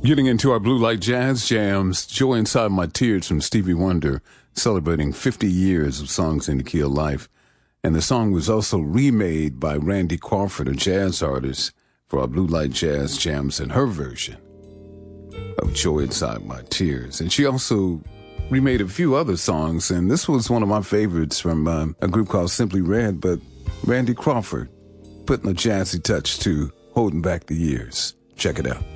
Getting into our Blue Light Jazz Jams, Joy Inside My Tears from Stevie Wonder, celebrating 50 years of Songs in the Key of Life. And the song was also remade by Randy Crawford, a jazz artist, for our Blue Light Jazz Jams in her version of Joy Inside My Tears. And she also remade a few other songs, and this was one of my favorites from a group called Simply Red, but Randy Crawford putting a jazzy touch to Holding Back the Years. Check it out.